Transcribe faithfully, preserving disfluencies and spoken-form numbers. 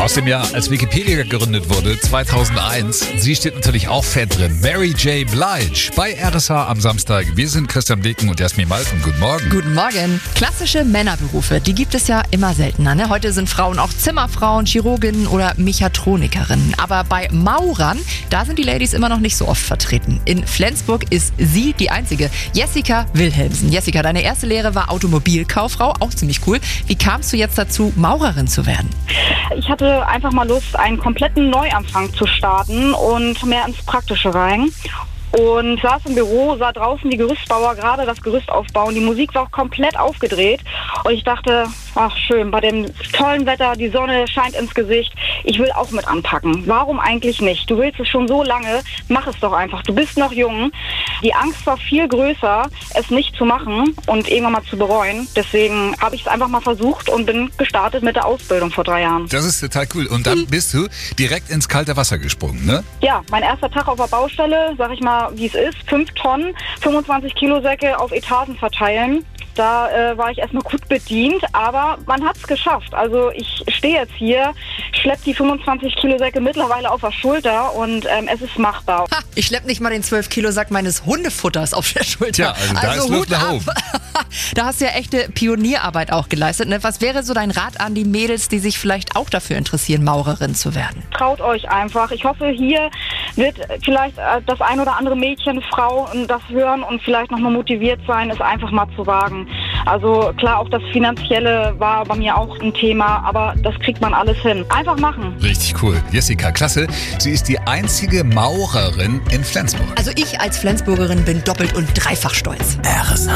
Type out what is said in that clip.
Aus dem Jahr, als Wikipedia gegründet wurde, zweitausendeins. Sie steht natürlich auch fett drin. Mary J. Blige bei R S H am Samstag. Wir sind Christian Beken und Jasmin Malten. Guten Morgen. Guten Morgen. Klassische Männerberufe, die gibt es ja immer seltener. Ne? Heute sind Frauen auch Zimmerfrauen, Chirurginnen oder Mechatronikerinnen. Aber bei Maurern, da sind die Ladies immer noch nicht so oft vertreten. In Flensburg ist sie die einzige. Jessica Wilhelmsen. Jessica, deine erste Lehre war Automobilkauffrau, auch ziemlich cool. Wie kamst du jetzt dazu, Maurerin zu werden? Ich hatte einfach mal Lust, einen kompletten Neuanfang zu starten und mehr ins Praktische rein. Und saß im Büro, sah draußen die Gerüstbauer gerade das Gerüst aufbauen. Die Musik war auch komplett aufgedreht. Und ich dachte, ach schön, bei dem tollen Wetter, die Sonne scheint ins Gesicht. Ich will auch mit anpacken. Warum eigentlich nicht? Du willst es schon so lange, mach es doch einfach. Du bist noch jung. Die Angst war viel größer, es nicht zu machen und irgendwann mal zu bereuen. Deswegen habe ich es einfach mal versucht und bin gestartet mit der Ausbildung vor drei Jahren. Das ist total cool. Und dann bist du direkt ins kalte Wasser gesprungen, ne? Ja, mein erster Tag auf der Baustelle, sag ich mal, wie es ist, fünf Tonnen, fünfundzwanzig Kilo Säcke auf Etagen verteilen. Da äh, war ich erstmal gut bedient, aber man hat es geschafft. Also ich stehe jetzt hier, schleppe die fünfundzwanzig Kilo Säcke mittlerweile auf der Schulter und ähm, es ist machbar. Ha, ich schleppe nicht mal den zwölf Kilo Sack meines Hundefutters auf der Schulter. Ja, also da ist Luft nach oben. Da hast du ja echte Pionierarbeit auch geleistet. Ne? Was wäre so dein Rat an die Mädels, die sich vielleicht auch dafür interessieren, Maurerin zu werden? Traut euch einfach. Ich hoffe, hier wird vielleicht äh, das ein oder andere Mädchen, Frau das hören und vielleicht nochmal motiviert sein, es einfach mal zu wagen. Also klar, auch das Finanzielle war bei mir auch ein Thema, aber das kriegt man alles hin. Einfach machen. Richtig cool. Jessica, klasse. Sie ist die einzige Maurerin in Flensburg. Also ich als Flensburgerin bin doppelt und dreifach stolz. R S H.